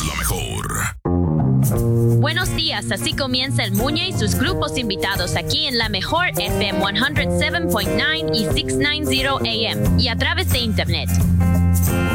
la mejor. Buenos días, así comienza el Muñe y sus grupos invitados aquí en la mejor FM 107.9 y 690 AM y a través de internet.